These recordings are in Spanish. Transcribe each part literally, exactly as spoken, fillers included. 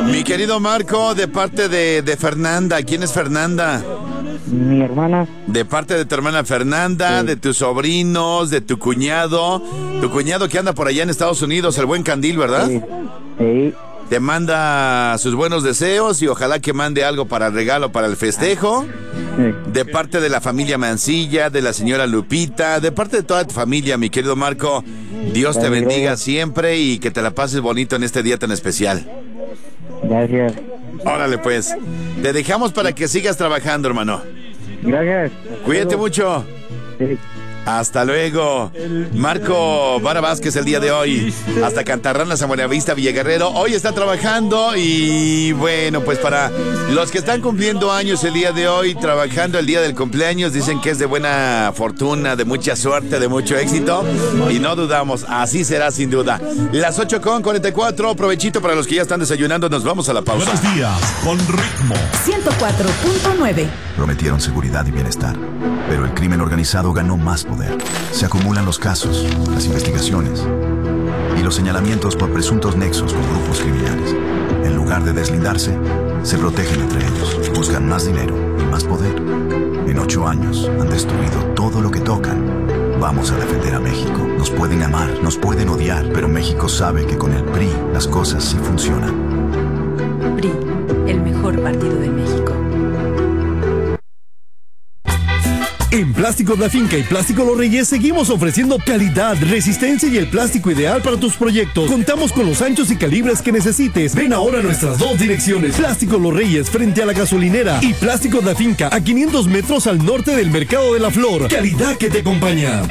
Mi querido Marco, de parte de, de Fernanda. ¿Quién es Fernanda? Mi hermana. De parte de tu hermana Fernanda, sí. De tus sobrinos, de tu cuñado. Tu cuñado que anda por allá en Estados Unidos, el buen Candil, ¿verdad? Sí. Sí. Te manda sus buenos deseos y ojalá que mande algo para el regalo, para el festejo. Sí. De parte de la familia Mancilla, de la señora Lupita, de parte de toda tu familia, mi querido Marco. Dios te bendiga siempre y que te la pases bonito en este día tan especial. Gracias. Órale pues, te dejamos para que sigas trabajando, hermano. Gracias. Cuídate mucho. Sí. Hasta luego. Marco Vara Vázquez el día de hoy. Hasta Cantarrana, San Buenavista, Villaguerrero. Hoy está trabajando y bueno, pues para los que están cumpliendo años el día de hoy, trabajando el día del cumpleaños, dicen que es de buena fortuna, de mucha suerte, de mucho éxito. Y no dudamos, así será sin duda. Las ocho con cuarenta y cuatro, provechito para los que ya están desayunando. Nos vamos a la pausa. Buenos días, con ritmo. ciento cuatro punto nueve. Prometieron seguridad y bienestar, pero el crimen organizado ganó más poder. Se acumulan los casos, las investigaciones y los señalamientos por presuntos nexos con grupos criminales. En lugar de deslindarse, se protegen entre ellos, buscan más dinero y más poder. En ocho años han destruido todo lo que tocan. Vamos a defender a México. Nos pueden amar, nos pueden odiar, pero México sabe que con el P R I las cosas sí funcionan. P R I, el mejor partido de México. En Plásticos La Finca y Plástico Los Reyes seguimos ofreciendo calidad, resistencia y el plástico ideal para tus proyectos. Contamos con los anchos y calibres que necesites. Ven ahora a nuestras dos direcciones. Plásticos Los Reyes frente a la gasolinera y Plásticos La Finca a quinientos metros al norte del Mercado de la Flor. Calidad que te acompaña.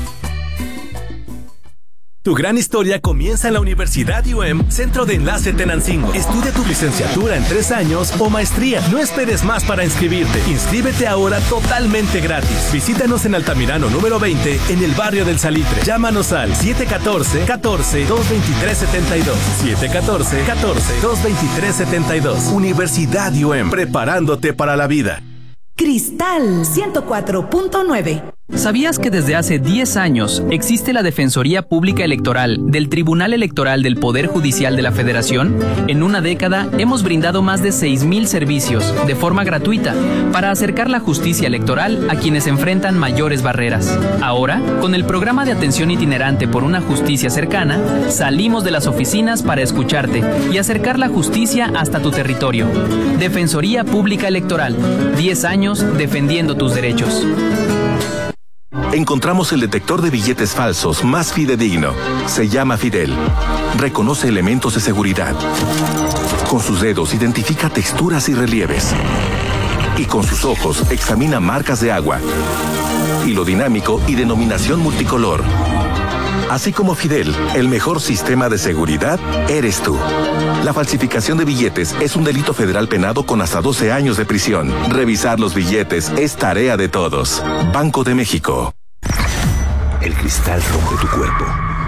Tu gran historia comienza en la Universidad U E M Centro de Enlace Tenancingo. Estudia tu licenciatura en tres años o maestría. No esperes más para inscribirte. Inscríbete ahora totalmente gratis. Visítanos en Altamirano número veinte en el barrio del Salitre. Llámanos al siete uno cuatro, catorce, dos veintitrés setenta y dos. siete uno cuatro, catorce, dos veintitrés setenta y dos. Universidad U E M, preparándote para la vida. Cristal ciento cuatro punto nueve. ¿Sabías que desde hace diez años existe la Defensoría Pública Electoral del Tribunal Electoral del Poder Judicial de la Federación? En una década hemos brindado más de seis mil servicios de forma gratuita para acercar la justicia electoral a quienes enfrentan mayores barreras. Ahora, con el programa de atención itinerante por una justicia cercana, salimos de las oficinas para escucharte y acercar la justicia hasta tu territorio. Defensoría Pública Electoral, diez años defendiendo tus derechos. Encontramos el detector de billetes falsos más fidedigno. Se llama Fidel. Reconoce elementos de seguridad. Con sus dedos identifica texturas y relieves. Y con sus ojos examina marcas de agua, hilo dinámico y denominación multicolor. Así como Fidel, el mejor sistema de seguridad eres tú. La falsificación de billetes es un delito federal penado con hasta doce años de prisión. Revisar los billetes es tarea de todos. Banco de México. El cristal rompe tu cuerpo.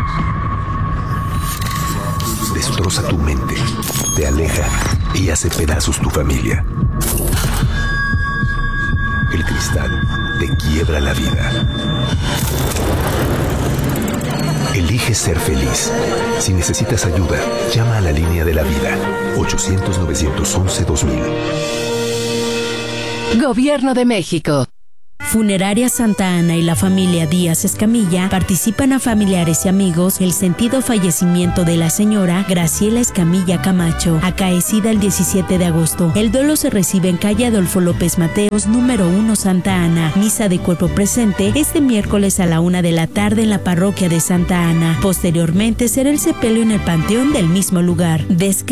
Destroza tu mente. Te aleja y hace pedazos tu familia. El cristal te quiebra la vida. Elige ser feliz. Si necesitas ayuda, llama a la línea de la vida. ochocientos, novecientos once, dos mil. Gobierno de México. Funeraria Santa Ana y la familia Díaz Escamilla participan a familiares y amigos el sentido fallecimiento de la señora Graciela Escamilla Camacho, acaecida el diecisiete de agosto. El duelo se recibe en calle Adolfo López Mateos, número uno, Santa Ana. Misa de cuerpo presente este miércoles a la una de la tarde en la parroquia de Santa Ana. Posteriormente será el sepelio en el panteón del mismo lugar. Descansa